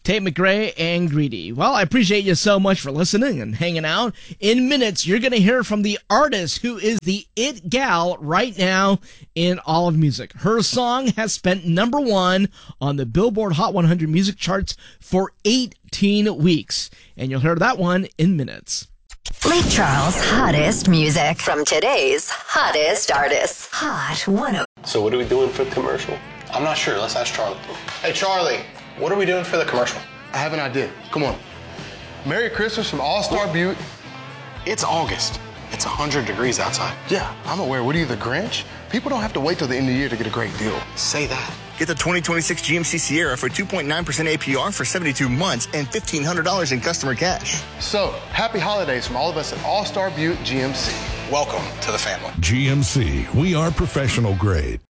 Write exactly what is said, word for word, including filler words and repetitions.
Tate McRae and Greedy. Well, I appreciate you so much for listening and hanging out. In minutes, you're going to hear from the artist who is the it gal right now in all of music. Her song has spent number one on the Billboard Hot one hundred music charts for eighteen weeks. And you'll hear that one in minutes. Lake Charles' hottest music from today's hottest artists. Hot one oh. So what are we doing for the commercial? I'm not sure. Let's ask Charlie. Hey, Charlie, what are we doing for the commercial? I have an idea. Come on. Merry Christmas from All-Star Butte. It's August. It's one hundred degrees outside. Yeah, I'm aware. What are you, the Grinch? People don't have to wait till the end of the year to get a great deal. Say that. Get the twenty twenty-six G M C Sierra for two point nine percent A P R for seventy-two months and fifteen hundred dollars in customer cash. So, happy holidays from all of us at All-Star Butte G M C. Welcome to the family. G M C, we are professional grade.